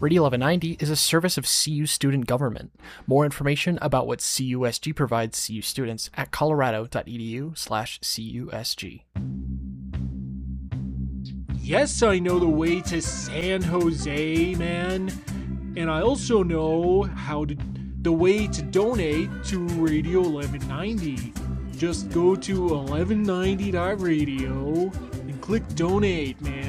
Radio 1190 is a service of CU student government. More information about what CUSG provides CU students at colorado.edu/CUSG. Yes, I know the way to San Jose, man. And I also know the way to donate to Radio 1190. Just go to 1190.radio and click donate, man.